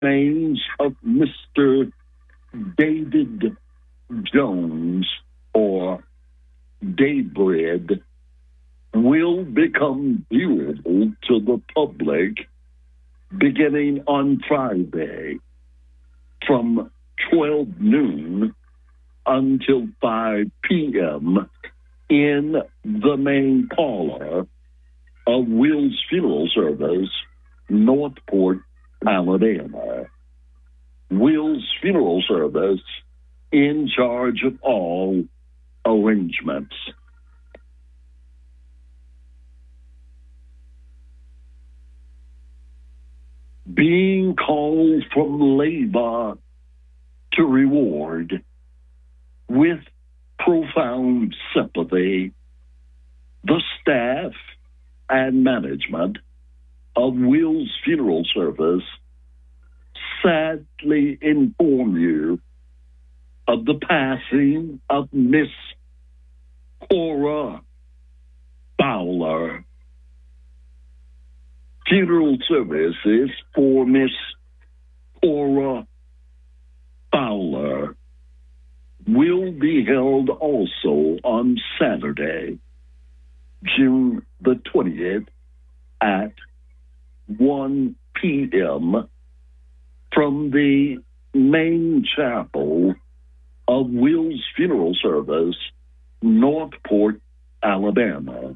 remains of Mr. David Jones, or Daybread, will become viewable to the public beginning on Friday from 12 noon until 5 p.m. in the main parlor of Will's Funeral Service, Northport, Alabama. Will's Funeral Service in charge of all arrangements. Being called from labor to reward with profound sympathy, the staff and management of Will's Funeral Service sadly inform you of the passing of Miss Cora Fowler. Funeral services for Miss Cora Fowler will be held also on Saturday, June the 20th at 1 p.m. from the main chapel of Will's Funeral Service, Northport, Alabama.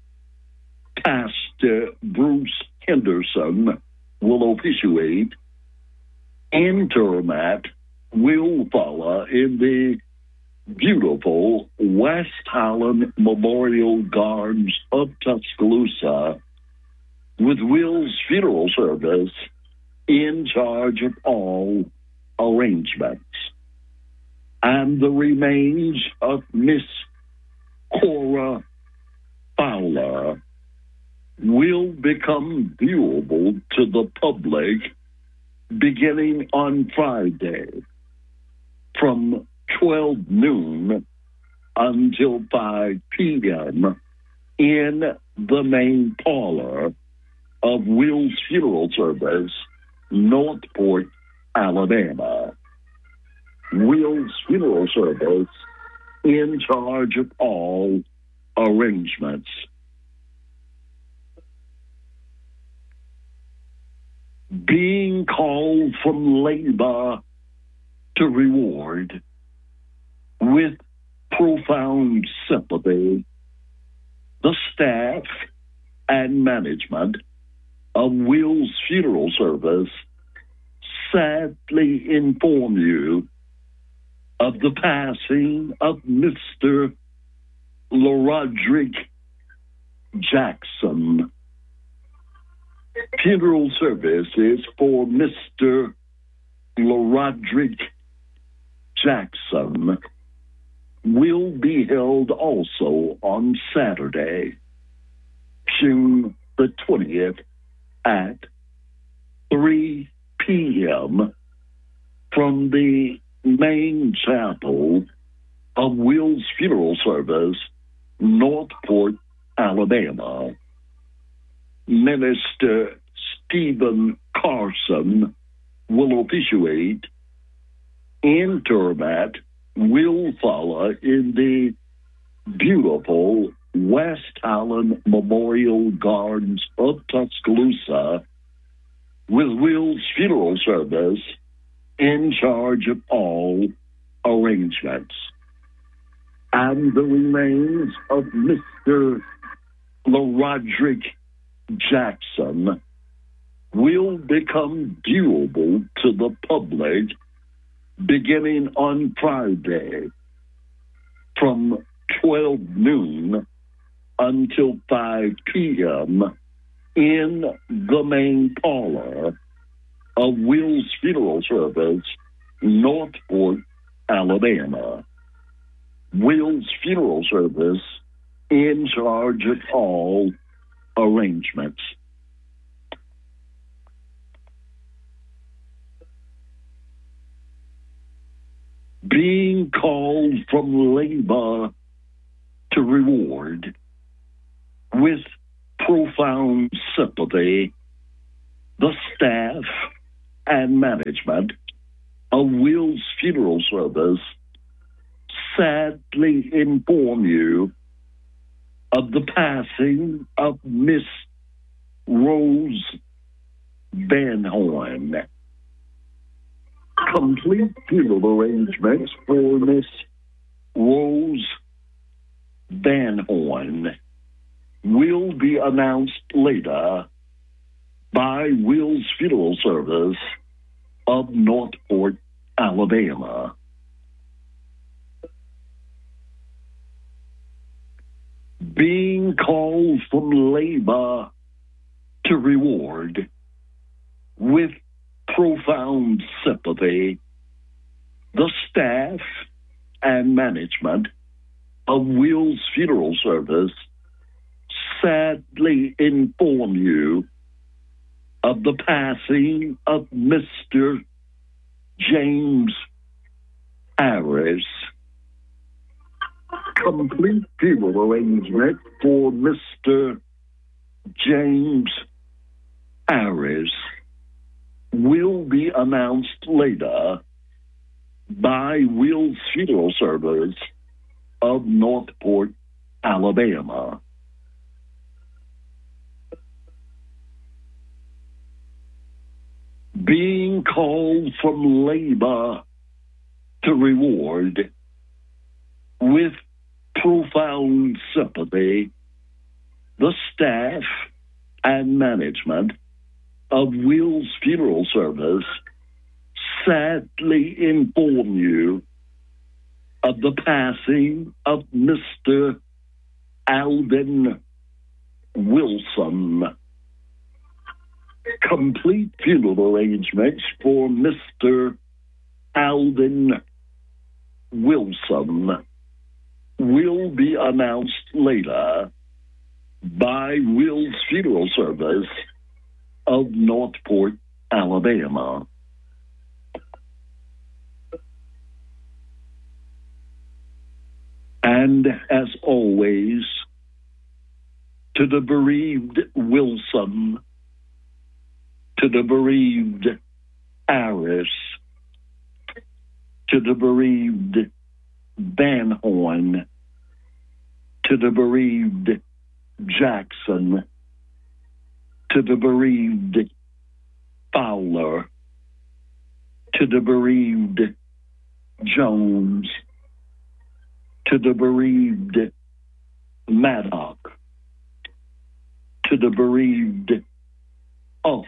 Pastor Bruce Henderson will officiate. Interment will follow in the beautiful West Highland Memorial Gardens of Tuscaloosa, with Will's Funeral Service in charge of all arrangements. And the remains of Miss Cora Fowler will become viewable to the public beginning on Friday from 12 noon until 5 p.m. in the main parlor of Will's Funeral Service, Northport, Alabama. Will's Funeral Service in charge of all arrangements. Being called from labor to reward with profound sympathy, the staff and management of Will's Funeral Service sadly inform you of the passing of Mr. LaRodrick Jackson. Funeral services for Mr. LaRodrick Jackson will be held also on Saturday, June the 20th at 3 p.m. from the main chapel of Will's Funeral Service, Northport, Alabama. Minister Stephen Carson will officiate. Interment will follow in the beautiful West Highland Memorial Gardens of Tuscaloosa, with Will's Funeral Service in charge of all arrangements. And the remains of Mr. LaRodrick Jackson will become viewable to the public beginning on Friday from 12 noon until 5 p.m. in the main parlor of Will's Funeral Service, Northport, Alabama. Will's Funeral Service in charge of all arrangements. Being called from labor to reward with profound sympathy, the staff and management of Will's Funeral Service sadly inform you of the passing of Miss Rose Van Horn. Complete funeral arrangements for Miss Rose Van Horn will be announced later by Will's Funeral Service of Northport, Alabama. Being called from labor to reward with profound sympathy, the staff and management of Will's Funeral Service sadly inform you of the passing of Mr. James Harris. Complete funeral arrangement for Mr. James Harris will be announced later by Will's Funeral Service of Northport, Alabama. Being called from labor to reward with profound sympathy, the staff and management of Will's Funeral Service sadly inform you of the passing of Mr. Alvin Wilson. Complete funeral arrangements for Mr. Alvin Wilson will be announced later by Will's Funeral Service of Northport, Alabama. And as always, to the bereaved Wilson, to the bereaved Harris, to the bereaved Van Horn, to the bereaved Jackson, to the bereaved Fowler, to the bereaved Jones, to the bereaved Maddock, to the bereaved Uff,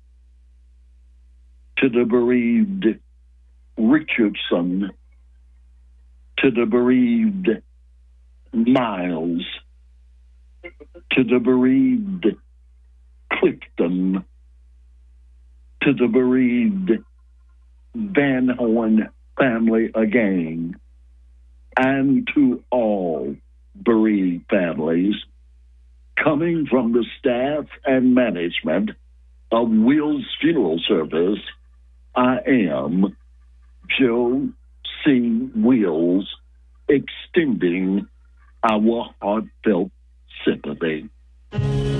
to the bereaved Richardson, to the bereaved Miles, to the bereaved Clifton, to the bereaved Van Horn family again, and to all bereaved families, coming from the staff and management of Will's Funeral Service, I am Joe C. Wills, extending our heartfelt sympathy.